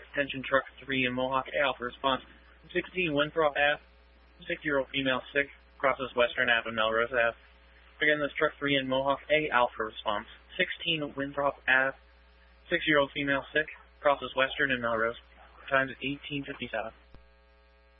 Attention truck 3 in Mohawk A Alpha response. 16 Winthrop Ave. 6-year-old female sick. Crosses Western Ave and Melrose Ave. Again, this truck 3 in Mohawk A Alpha response. 16 Winthrop Ave. 6-year-old female sick. Crosses Western and Melrose. Times 1857.